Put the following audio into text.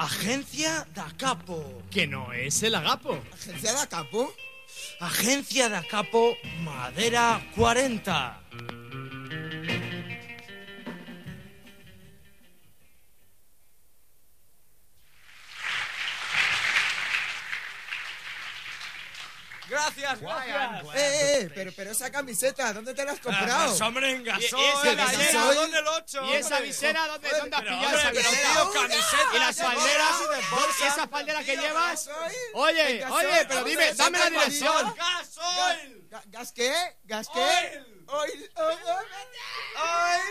Agencia da Capo. Que no es el agapo. ¿Agencia da Capo? Agencia da Capo Madera 40. Gracias. Pero esa camiseta, ¿dónde te la has comprado? Pues, hombre, en Gasol. ¿Y esa visera dónde el 8? ¿Y esa visera dónde has pillado esa Pero, visera? tío, camiseta. ¿Y las falderas? ¿Y esa faldera que llevas? Oye, pero dime, dame la dirección. ¡Gasol! ¿Gas qué? ¿Gas qué? Oil. Oil.